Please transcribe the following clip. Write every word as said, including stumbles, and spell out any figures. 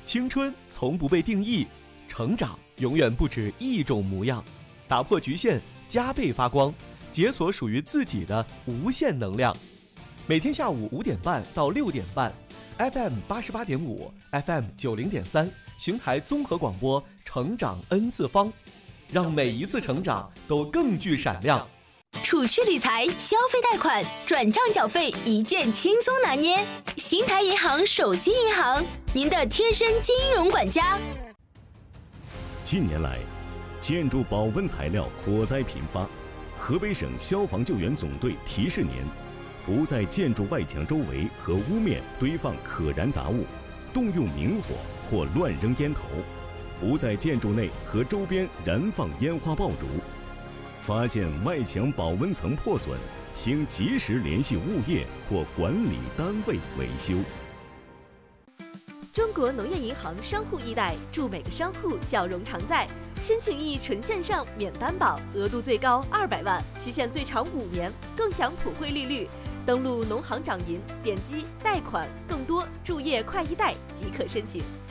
青春从不被定义，成长永远不止一种模样。打破局限，加倍发光，解锁属于自己的无限能量。每天下午五点半到六点半 ，F M 八十八点五 ，F M 九零点三，邢台综合广播，成长 N 次方，让每一次成长都更具闪亮。 储蓄理财、消费贷款、转账缴费一键轻松拿捏。邢台银行手机银行，您的贴身金融管家。 近年来，建筑保温材料火灾频发，河北省消防救援总队提示您：不在建筑外墙周围和屋面堆放可燃杂物，动用明火或乱扔烟头；不在建筑内和周边燃放烟花爆竹。发现外墙保温层破损，请及时联系物业或管理单位维修。 中国农业银行商户易贷，祝每个商户笑容常在。申请易纯线上免担保，额度最高二百万，期限最长五年，更享普惠利率。登录农行掌银，点击贷款，更多助业快易贷即可申请。